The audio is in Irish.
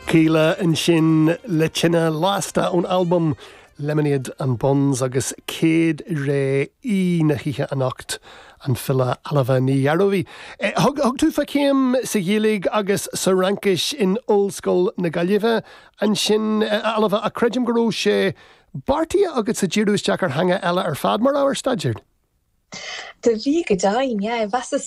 Cíle an sin le tinne lásta ón album Lemonade and Buns agus céad ré í na hithe anocht an fila alava ní Yarovi. Hug tú fa céim sa ghilig agus sa rankis in Old School na Gaillimhe an sin alava a credium goró sé Barty agus sa Jirús Jackar hanga ela ar fad mar áwer stadjard. De bhí go daim, yeah,